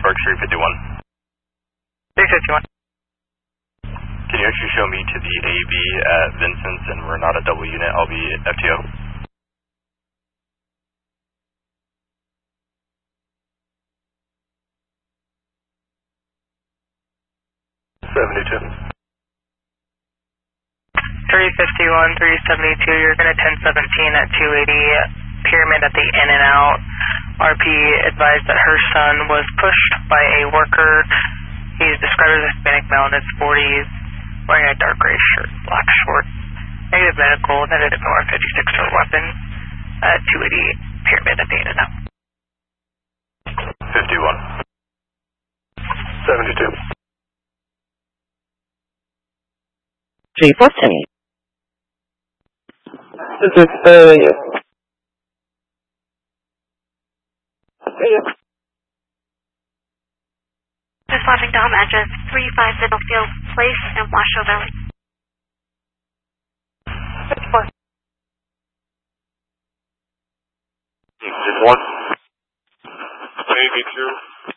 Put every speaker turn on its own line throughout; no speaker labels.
Park 351.
351.
Can you actually show me to the AB at Vincent's and we're not a double unit? I'll be FTO. $72.
351, 372, you're going to 1017 at 280 Pyramid at the in and out. RP advised that her son was pushed by a worker. He's described as a Hispanic male in his 40s, wearing a dark gray shirt, black shorts. Negative medical, negative Nora 56 for weapon at 280 Pyramid at the in and out.
51. 72.
G plus 10. This is
Just watching Dom address 35 Middlefield Place in Washoe Valley.
54.
Just one. Maybe two.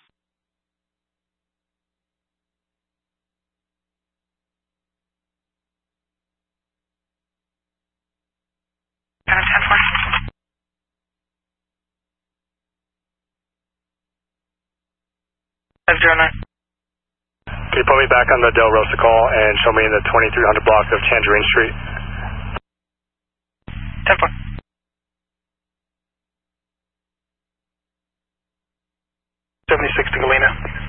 Can
you put me back on the Del Rosa call and show me the 2300 block of Tangerine Street?
10-4. $76 to Galena.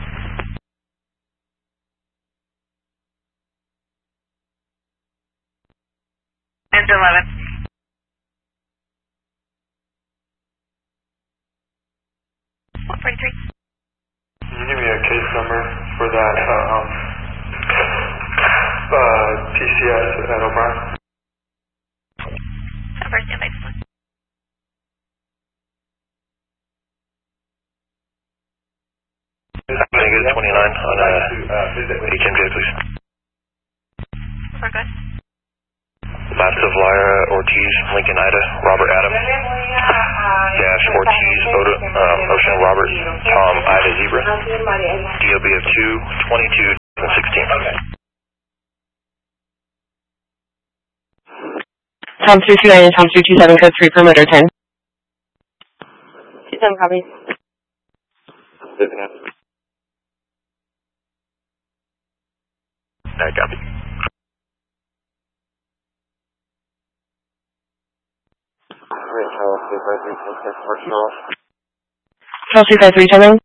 And 11.
Can you give me a case number for that PCS at O'Brien? Negative 29 on HMJ, please.
We're good.
Massive Lyra, Ortiz, Lincoln Ida, Robert Adam, Dash Ortiz, Ocean Robert, Tom Ida Zebra, DOB of 222 and 16.
Tom 329 and Tom 327, code 3 perimeter 10. 27 copies.
Copy.
Chelsea 5310.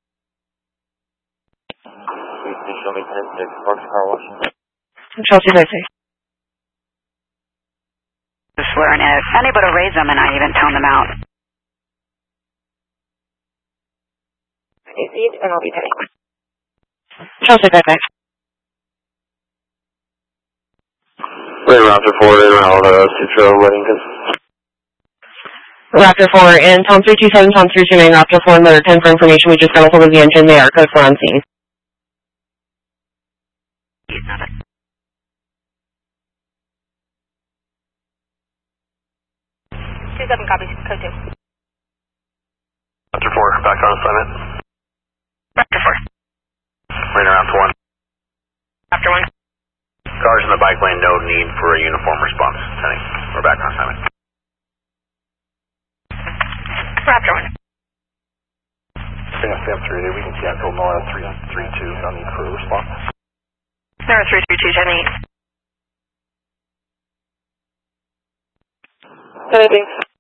Chelsea 56.
Just swearing at it. Unable to raise them and I even tone them out.
And I'll be heading. Chelsea 56.
Right Raptor 4, right around Citro, Weddington.
Raptor 4 and Tom 327, Tom 329, Raptor 4 and Motor 10 for information. We just got a hold of the engine. They are code 4 on scene.
27 copies, code 2.
Raptor 4, back on assignment.
Raptor 4.
Right around to 1.
After 1.
Cars in the bike lane, no need for a uniform response. Sending. We're back on assignment.
Raptor 1.
Stay up 3, we can cancel Nora 332, no need for a response.
Nora 332, 10-8.
Anything?